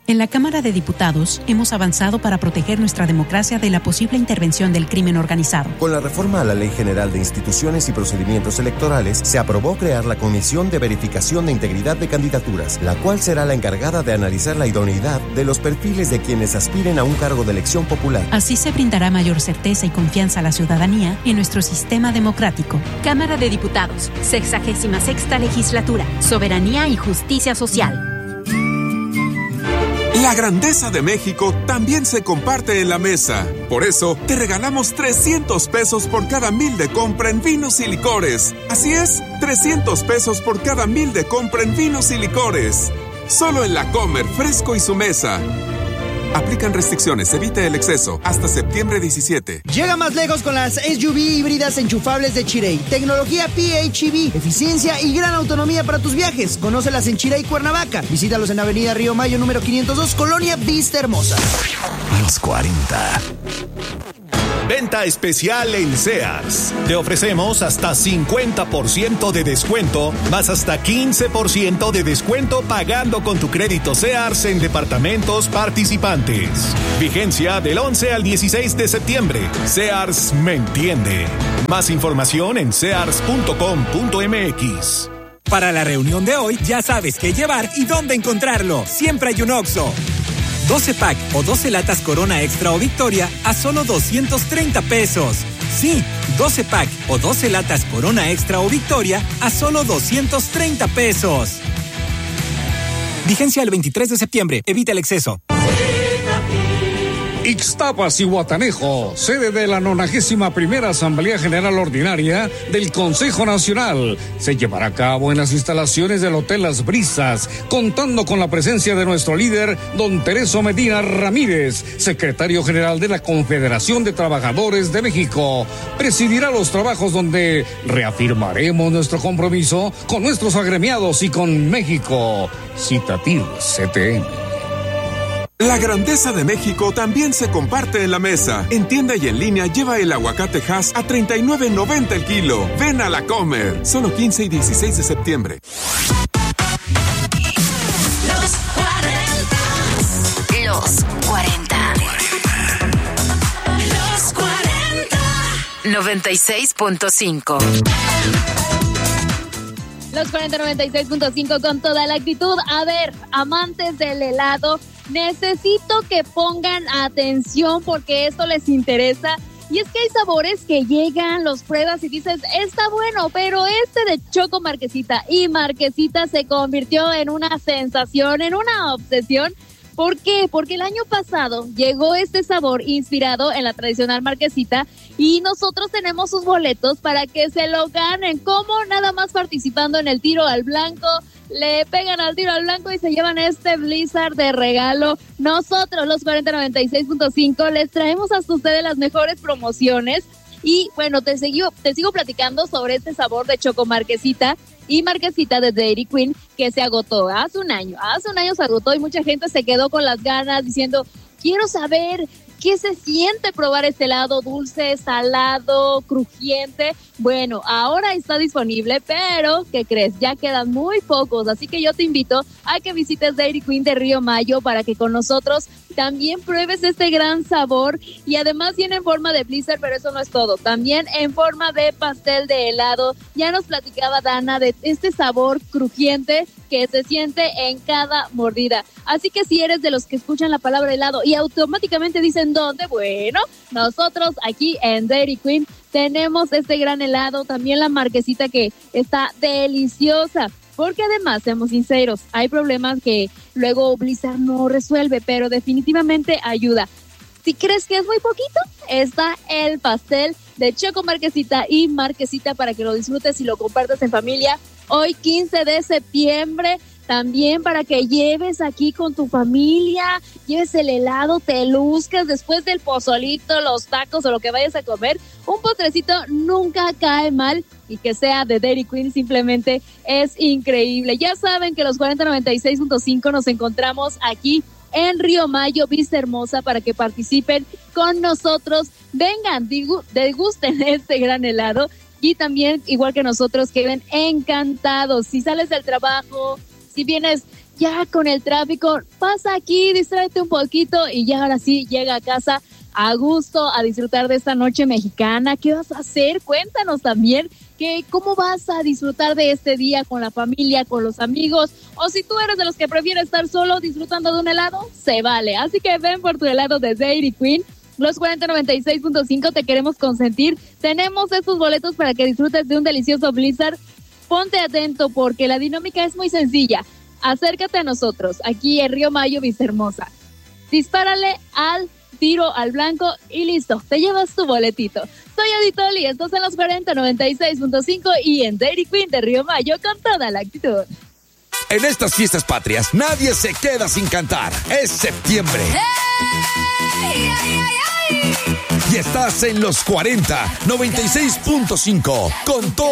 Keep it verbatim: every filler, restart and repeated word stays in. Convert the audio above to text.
En la Cámara de Diputados hemos avanzado para proteger nuestra democracia de la posible intervención del crimen organizado. Con la reforma a la Ley General de Instituciones y Procedimientos Electorales, se aprobó crear la Comisión de Verificación de Integridad de Candidaturas, la cual será la encargada de analizar la idoneidad de los perfiles de quienes aspiren a un cargo de elección popular. Así se brindará mayor certeza y confianza a la ciudadanía en nuestro sistema democrático. Cámara de Diputados, sexagésima sexta legislatura, soberanía y justicia social. La grandeza de México también se comparte en la mesa. Por eso, te regalamos trescientos pesos por cada mil de compra en vinos y licores. Así es, trescientos pesos por cada mil de compra en vinos y licores. Solo en La Comer, Fresco y Su Mesa. Aplican restricciones, evite el exceso. Hasta septiembre diecisiete. Llega más lejos con las S U V híbridas enchufables de Chirey. Tecnología P H E V, eficiencia y gran autonomía para tus viajes. Conócelas en Chirey, Cuernavaca. Visítalos en Avenida Río Mayo, número quinientos dos, Colonia Vista Hermosa. Los cuarenta. Venta especial en Sears. Te ofrecemos hasta cincuenta por ciento de descuento, más hasta quince por ciento de descuento pagando con tu crédito Sears en departamentos participantes. Vigencia del once al dieciséis de septiembre. Sears me entiende. Más información en sears punto com punto m x. Para la reunión de hoy, ya sabes qué llevar y dónde encontrarlo. Siempre hay un Oxxo. doce pack o doce latas Corona Extra o Victoria a solo doscientos treinta pesos. Sí, doce pack o doce latas Corona Extra o Victoria a solo doscientos treinta pesos. Vigencia el veintitrés de septiembre. Evita el exceso. Ixtapas y Guatanejo, sede de la nonagésima primera Asamblea General Ordinaria del Consejo Nacional. Se llevará a cabo en las instalaciones del Hotel Las Brisas, contando con la presencia de nuestro líder, don Tereso Medina Ramírez, secretario general de la Confederación de Trabajadores de México. Presidirá los trabajos donde reafirmaremos nuestro compromiso con nuestros agremiados y con México. Citativ C T M. La grandeza de México también se comparte en la mesa. En tienda y en línea lleva el aguacate Hass a treinta y nueve noventa el kilo. Ven a La Comer. Solo quince y dieciséis de septiembre. Los cuarenta. Los cuarenta. Los cuarenta. noventa y seis punto cinco. Los cuarenta noventa y seis punto cinco con toda la actitud. A ver, amantes del helado, necesito que pongan atención porque esto les interesa. Y es que hay sabores que llegan, los pruebas y dices, está bueno, pero este de Choco Marquesita y Marquesita se convirtió en una sensación, en una obsesión. ¿Por qué? Porque el año pasado llegó este sabor inspirado en la tradicional Marquesita y nosotros tenemos sus boletos para que se lo ganen. ¿Cómo? Nada más participando en el tiro al blanco. Le pegan al tiro al blanco y se llevan este Blizzard de regalo. Nosotros, los cuarenta noventa y seis punto cinco, les traemos hasta ustedes las mejores promociones. Y bueno, te sigo, te sigo platicando sobre este sabor de Choco Marquesita y Marquesita de Dairy Queen que se agotó hace un año. Hace un año se agotó y mucha gente se quedó con las ganas diciendo, quiero saber qué se siente probar este helado dulce, salado, crujiente. Bueno, ahora está disponible, pero ¿qué crees? Ya quedan muy pocos, así que yo te invito a que visites Dairy Queen de Río Mayo para que con nosotros también pruebes este gran sabor y además viene en forma de blizzard, pero eso no es todo, también en forma de pastel de helado. Ya nos platicaba Dana de este sabor crujiente que se siente en cada mordida. Así que si eres de los que escuchan la palabra helado y automáticamente dicen ¿dónde? Bueno, nosotros aquí en Dairy Queen tenemos este gran helado, también la Marquesita que está deliciosa. Porque además, seamos sinceros, hay problemas que luego Blizzard no resuelve, pero definitivamente ayuda. Si crees que es muy poquito, está el pastel de Choco Marquesita y Marquesita para que lo disfrutes y lo compartas en familia. Hoy quince de septiembre, también para que lleves aquí con tu familia, lleves el helado, te luzcas después del pozolito, los tacos o lo que vayas a comer. Un postrecito nunca cae mal y que sea de Dairy Queen simplemente es increíble. Ya saben que los cuarenta noventa y seis punto cinco nos encontramos aquí en Río Mayo, Vista Hermosa, para que participen con nosotros. Vengan, degusten este gran helado y también, igual que nosotros, queden encantados. Si sales del trabajo, si vienes ya con el tráfico, pasa aquí, distráete un poquito y ya ahora sí llega a casa a gusto, a disfrutar de esta noche mexicana. ¿Qué vas a hacer? Cuéntanos también que cómo vas a disfrutar de este día con la familia, con los amigos, o si tú eres de los que prefiere estar solo disfrutando de un helado, se vale. Así que ven por tu helado de Dairy Queen. Los cuarenta noventa y seis punto cinco te queremos consentir. Tenemos estos boletos para que disfrutes de un delicioso Blizzard. Ponte atento porque la dinámica es muy sencilla. Acércate a nosotros, aquí en Río Mayo, Vistahermosa. Dispárale al tiro al blanco y listo, te llevas tu boletito. Soy Aditoli, estás en los cuarenta noventa y seis punto cinco y en Dairy Queen de Río Mayo con toda la actitud. En estas fiestas patrias nadie se queda sin cantar. Es septiembre. ¡Hey! ¡Ay, ay, ay! Y estás en los cuarenta noventa y seis punto cinco con todo.